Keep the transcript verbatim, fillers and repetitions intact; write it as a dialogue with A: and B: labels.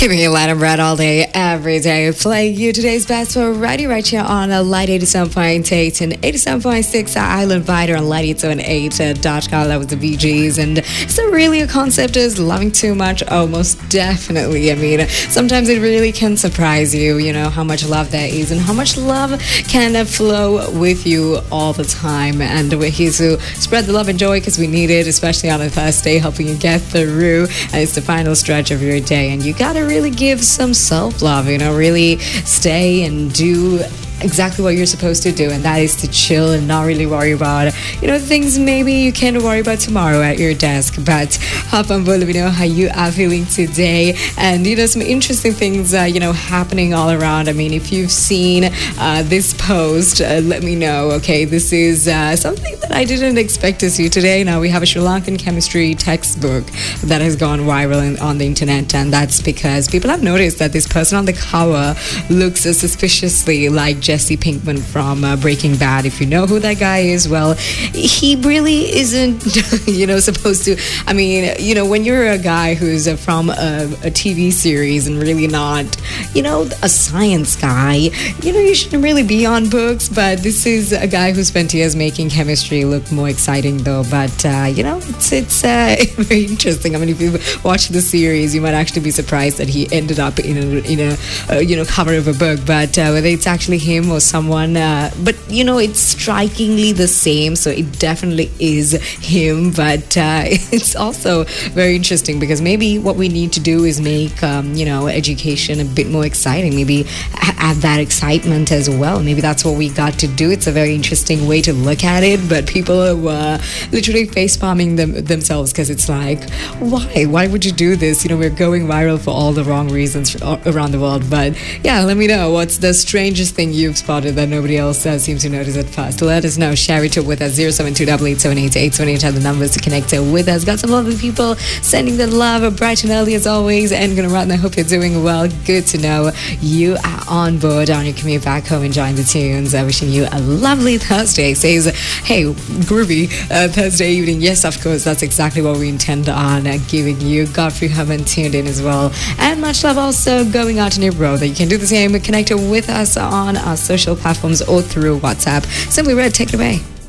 A: Giving you light and bread all day, every day. Playing you today's best for radio right here on a Light eighty-seven point eight and eighty-seven point six Island Vider on Light eight seven eight dot com. That was the Bee Gees. And is there really a concept as loving too much? Oh, most definitely. I mean, sometimes it really can surprise you, you know, how much love there is and how much love can flow with you all the time. And we're here to spread the love and joy because we need it, especially on a Thursday, helping you get through. And it's the final stretch of your day. And you got to really give some self-love, you know, really stay and do exactly what you're supposed to do, and that is to chill and not really worry about, you know, things maybe you can't worry about tomorrow at your desk. But hop on board, let me know how you are feeling today, and you know, some interesting things uh, you know, happening all around. I mean, if you've seen uh, this post, uh, let me know. Okay, this is uh, something that I didn't expect to see today. Now we have a Sri Lankan chemistry textbook that has gone viral in, on the internet, and that's because people have noticed that this person on the cover looks uh, suspiciously like Jesse Pinkman from uh, Breaking Bad. If you know who that guy is, well, he really isn't, you know, supposed to. I mean, you know, when you're a guy who's uh, from a, a T V series and really not, you know, a science guy, you know, you shouldn't really be on books. But this is a guy who spent years making chemistry look more exciting, though. But, uh, you know, it's, it's uh, very interesting. I mean, if you watch the series, you might actually be surprised that he ended up in a, in a uh, you know, cover of a book. But uh, whether it's actually him or someone, uh, but you know, it's strikingly the same, so it definitely is him. But uh, it's also very interesting because maybe what we need to do is make um, you know, education a bit more exciting, maybe add that excitement as well. Maybe that's what we got to do. It's a very interesting way to look at it, but people are uh, literally face palming them themselves because it's like, why why would you do this? You know, we're going viral for all the wrong reasons around the world. But yeah, let me know, what's the strangest thing you've spotted that nobody else uh, seems to notice at first? Let us know. Share it with us. zero seven two eight eight seven eight eight seven eight are the numbers to connect with us. Got some lovely people sending the love bright and early as always, and gonna run. I hope you're doing well. Good to know you are on board on your commute back home enjoying the tunes. Uh, wishing you a lovely Thursday. Says, hey, groovy uh, Thursday evening. Yes, of course, that's exactly what we intend on uh, giving you. Godfrey Herman tuned in as well, and much love also going out in your brother. You can do the same. Connect with us on our social platforms or through WhatsApp. Simply Red, take it away.